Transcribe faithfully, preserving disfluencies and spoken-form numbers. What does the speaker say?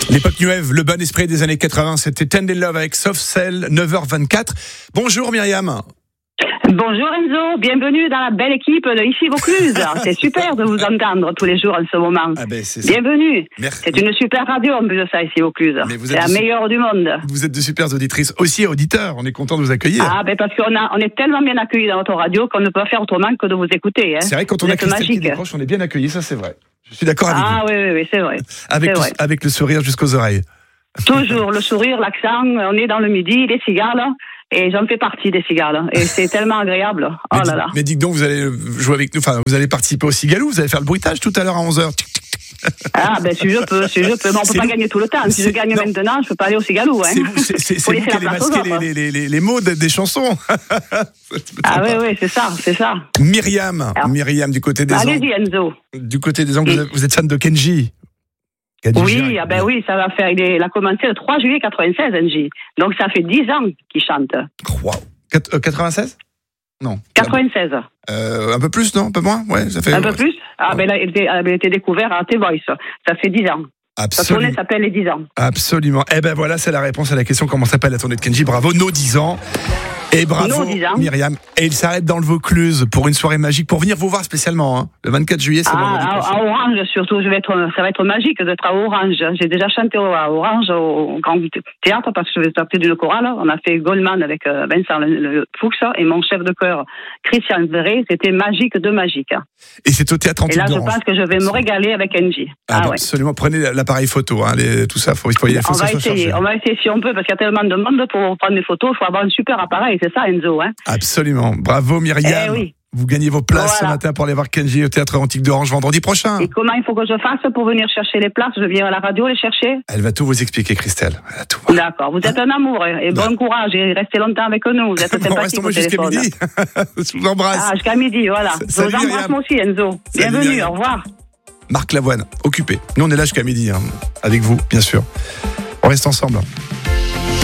L'époque New Wave, le bon esprit des années quatre-vingts, c'était Tend in Love avec Soft Cell, neuf heures vingt-quatre. Bonjour Myriam. Bonjour Enzo, bienvenue dans la belle équipe de Ici Vaucluse. C'est super de vous entendre tous les jours en ce moment. Ah ben c'est bienvenue. Merci. C'est une super radio en plus de ça, Ici Vaucluse. C'est la de... meilleure du monde. Vous êtes de super auditrices, aussi auditeurs. On est content de vous accueillir. Ah ben parce qu'on a, on est tellement bien accueillis dans votre radio qu'on ne peut faire autrement que de vous écouter. Hein. C'est vrai, quand on vous a Christelle qui magique. décroche, on est bien accueillis, ça c'est vrai. Je suis d'accord avec ah, vous. Ah oui, oui, oui, c'est vrai. Avec, c'est le, vrai. avec le sourire jusqu'aux oreilles. Toujours le sourire, l'accent, on est dans le midi, les cigares là. Et j'en fais partie des cigares, et c'est tellement agréable. Oh mais là là. Mais dites donc, vous allez jouer avec nous, enfin, vous allez participer au Cigalou, vous allez faire le bruitage tout à l'heure à onze heures. Ah, ben, si je peux, si je peux. Mais on peut pas vous... gagner tout le temps. Si je gagne non. maintenant, je peux pas aller au Cigalou, hein. C'est vous, c'est, c'est, c'est vous qui allez masquer les, les, les, les mots des, des chansons. Ah oui, oui, c'est ça, c'est ça. Myriam, Alors, Myriam, du côté des Angles. Allez-y, Enzo. Du côté des Angles, vous êtes fan de Kenji? Kenji oui, Girac, ah ben oui, ça va faire. Il, est, il a commencé le trois juillet quatre-vingt-seize, Kenji. Donc ça fait dix ans qu'il chante. Wow. quatre-vingt-seize Non. quatre-vingt-seize. Euh, un peu plus, non? Un peu moins? Ouais, ça fait. Un peu plus? Ah, ouais. Ben là, il a été découvert à T-Voice. Ça fait dix ans. Absolument. Sa tournée s'appelle les dix ans. Absolument. Eh ben voilà, c'est la réponse à la question comment s'appelle la tournée de Kenji. Bravo, nos dix ans. Et bravo, Myriam. Et il s'arrête dans le Vaucluse pour une soirée magique, pour venir vous voir spécialement. Hein. Le vingt-quatre juillet, c'est ah, vendredi prochain. À Orange, surtout. Je vais être, ça va être magique d'être à Orange. J'ai déjà chanté à Orange, au Grand Théâtre, parce que je vais sortir d'une chorale. On a fait Goldman avec Vincent le, le Fuchs et mon chef de chœur, Christian Verret. C'était magique de magique. Et c'est au Théâtre Antique d'Orange. Et là, je pense que je vais me régaler avec Kenji. Ah, ah bah, ouais. Absolument. Prenez l'appareil photo, hein, les, tout ça. Faut, faut, faut, on, va essayer, on va essayer si on peut, parce qu'il y a tellement de monde pour prendre des photos. Il faut avoir un super appareil, c'est ça, Enzo, hein? Absolument. Bravo Myriam. Eh oui. Vous gagnez vos places voilà. ce matin pour aller voir Kenji au Théâtre Antique d'Orange vendredi prochain. Et comment il faut que je fasse pour venir chercher les places? Je viens à la radio les chercher? Elle va tout vous expliquer, Christelle. Elle va tout. D'accord. Vous êtes un amour et bon courage et restez longtemps avec nous. Vous êtes sympathique bon, restons au jusqu'à téléphone. midi. Je vous embrasse. Ah, jusqu'à midi, voilà. S- je vous embrasse Myriam. Moi aussi, Enzo. Salut, Bienvenue, Myriam. au revoir. Marc Lavoine, occupé. Nous, on est là jusqu'à midi, hein, avec vous, bien sûr. On reste ensemble.